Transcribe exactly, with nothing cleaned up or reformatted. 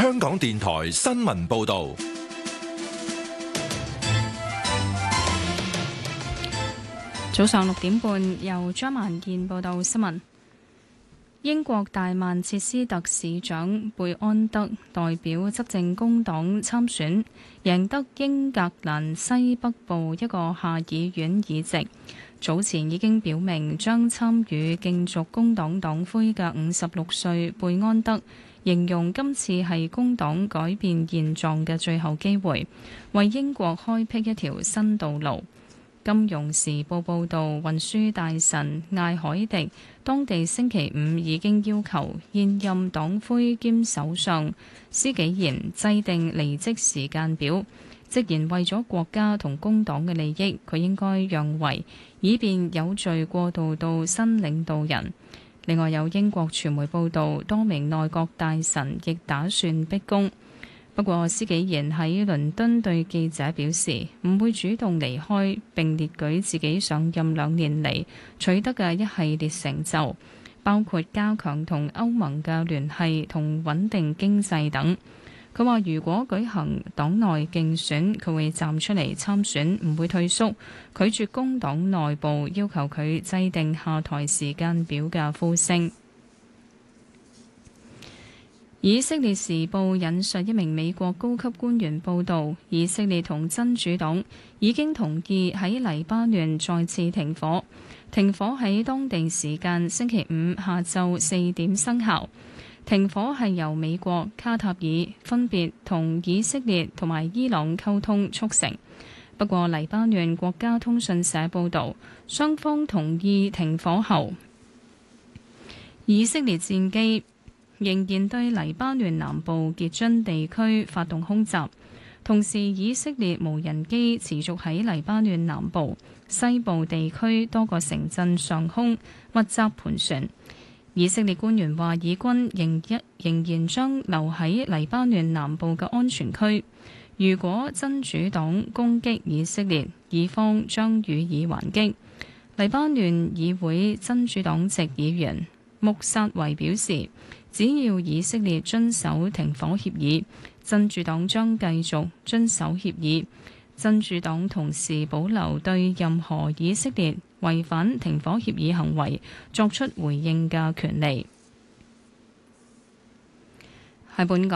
香港電台新聞報道。 早上六點半，由張萬燕報道新聞。英國大曼徹斯特市長貝安德代表執政工黨參選，贏得英格蘭西北部一個下議院議席。早前已經表明將參與競逐工黨黨魁嘅五十六歲貝安德，形容今次係工黨改變現狀嘅最後機會，為英國開闢一條新道路。金融時報報導，運輸大臣艾海迪當地星期五已經要求現任黨魁兼首相施紀賢制定離職時間表，直言為咗國家同工黨嘅利益，佢應該讓位，以便有序過渡到新領導人。另外有英國傳媒報導，多名內閣大臣亦打算逼宮。不過，施紀賢喺倫敦對記者表示，唔會主動離開，並列舉自己上任兩年嚟取得嘅一系列成就，包括加強同歐盟嘅聯繫同穩定經濟等。佢話：如果舉行黨內競選，佢會站出嚟參選，唔會退縮，拒絕工黨內部要求佢制定下台時間表嘅呼聲。以色列時報引述一名美國高級官員報導，以色列同真主黨已經同意喺黎巴嫩再次停火，停火喺當地時間星期五下晝四點生效。停火係由美國、卡塔爾分別同以色列同埋伊朗溝通促成。不過，黎巴嫩國家通訊社報導，雙方同意停火後，以色列戰機仍然對黎巴嫩南部傑津地區發動空襲，同時以色列無人機持續喺黎巴嫩南部、西部地區多個城鎮上空密集盤旋。以色列官員話，以軍仍一仍然將留喺黎巴嫩南部嘅安全區。如果真主黨攻擊以色列，以方將予以還擊。黎巴嫩議會真主黨籍議員穆薩維表示，只要以色列遵守停火協議，真主黨將繼續遵守協議。真主黨同時保留對任何以色列違反停火協議行為作出回應嘅權利。喺本港。